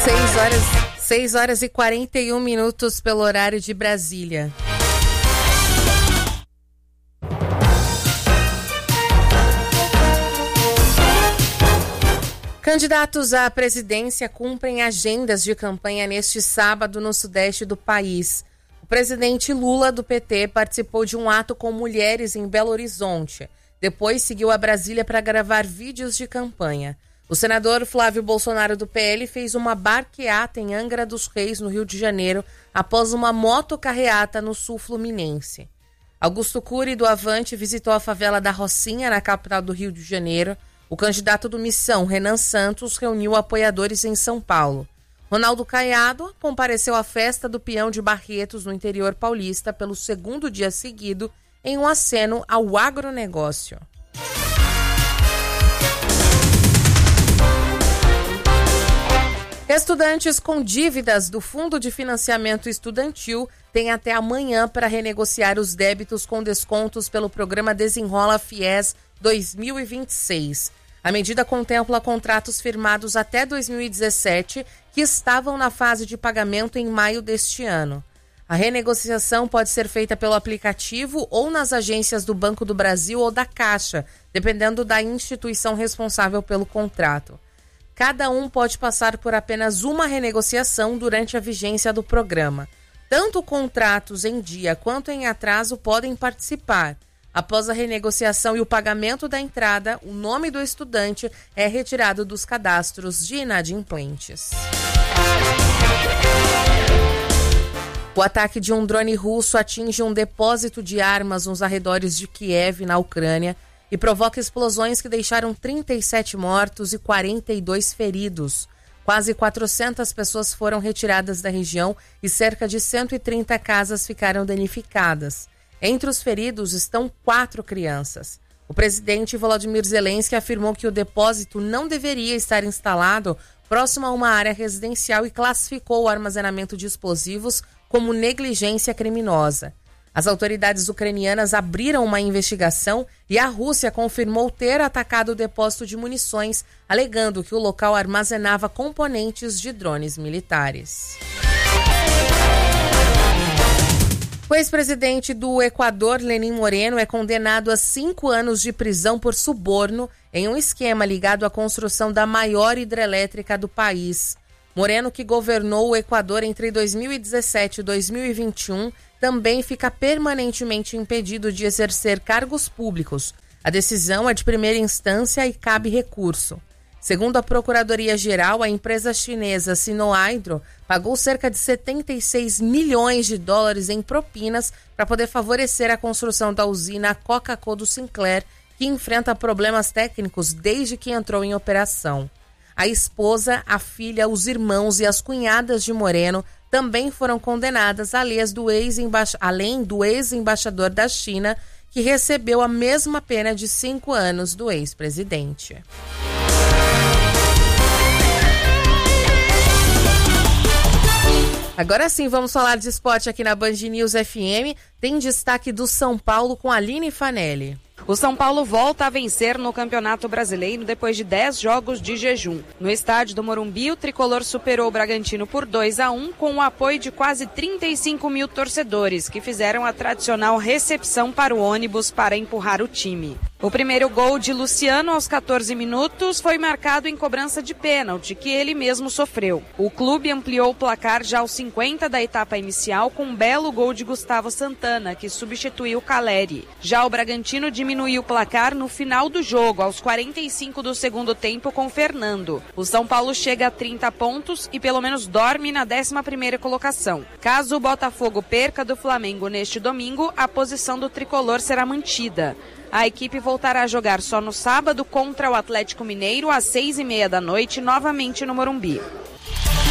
6 horas e 41 minutos pelo horário de Brasília. Candidatos à presidência cumprem agendas de campanha neste sábado no sudeste do país. O presidente Lula, do PT, participou de um ato com mulheres em Belo Horizonte. Depois seguiu a Brasília para gravar vídeos de campanha. O senador Flávio Bolsonaro, do PL, fez uma barqueata em Angra dos Reis, no Rio de Janeiro, após uma motocarreata no sul fluminense. Augusto Cury, do Avante, visitou a favela da Rocinha, na capital do Rio de Janeiro. O candidato do Missão, Renan Santos, reuniu apoiadores em São Paulo. Ronaldo Caiado compareceu à festa do Peão de Barretos, no interior paulista, pelo segundo dia seguido, em um aceno ao agronegócio. Estudantes com dívidas do Fundo de Financiamento Estudantil têm até amanhã para renegociar os débitos com descontos pelo programa Desenrola Fies 2026. A medida contempla contratos firmados até 2017 que estavam na fase de pagamento em maio deste ano. A renegociação pode ser feita pelo aplicativo ou nas agências do Banco do Brasil ou da Caixa, dependendo da instituição responsável pelo contrato. Cada um pode passar por apenas uma renegociação durante a vigência do programa. Tanto contratos em dia quanto em atraso podem participar. Após a renegociação e o pagamento da entrada, o nome do estudante é retirado dos cadastros de inadimplentes. O ataque de um drone russo atinge um depósito de armas nos arredores de Kiev, na Ucrânia, e provoca explosões que deixaram 37 mortos e 42 feridos. Quase 400 pessoas foram retiradas da região e cerca de 130 casas ficaram danificadas. Entre os feridos estão 4 crianças. O presidente Volodymyr Zelensky afirmou que o depósito não deveria estar instalado próximo a uma área residencial e classificou o armazenamento de explosivos como negligência criminosa. As autoridades ucranianas abriram uma investigação e a Rússia confirmou ter atacado o depósito de munições, alegando que o local armazenava componentes de drones militares. O ex-presidente do Equador, Lenín Moreno, é condenado a 5 anos de prisão por suborno em um esquema ligado à construção da maior hidrelétrica do país. Moreno, que governou o Equador entre 2017 e 2021, também fica permanentemente impedido de exercer cargos públicos. A decisão é de primeira instância e cabe recurso. Segundo a Procuradoria-Geral, a empresa chinesa Sinohydro pagou cerca de 76 milhões de dólares em propinas para poder favorecer a construção da usina Coca-Cola do Sinclair, que enfrenta problemas técnicos desde que entrou em operação. A esposa, a filha, os irmãos e as cunhadas de Moreno também foram condenadas além do ex-embaixador da China, que recebeu a mesma pena de 5 anos do ex-presidente. Agora sim, vamos falar de esporte aqui na Band News FM. Tem destaque do São Paulo com a Aline Fanelli. O São Paulo volta a vencer no Campeonato Brasileiro depois de 10 jogos de jejum. No estádio do Morumbi, o tricolor superou o Bragantino por 2-1 com o apoio de quase 35 mil torcedores, que fizeram a tradicional recepção para o ônibus para empurrar o time. O primeiro gol de Luciano aos 14 minutos foi marcado em cobrança de pênalti, que ele mesmo sofreu. O clube ampliou o placar já aos 50 da etapa inicial com um belo gol de Gustavo Santana, que substituiu Caleri. Já o Bragantino diminuiu o placar no final do jogo, aos 45 do segundo tempo, com Fernando. O São Paulo chega a 30 pontos e pelo menos dorme na 11ª colocação. Caso o Botafogo perca do Flamengo neste domingo, a posição do tricolor será mantida. A equipe voltará a jogar só no sábado contra o Atlético Mineiro às 6:30 da noite, novamente no Morumbi.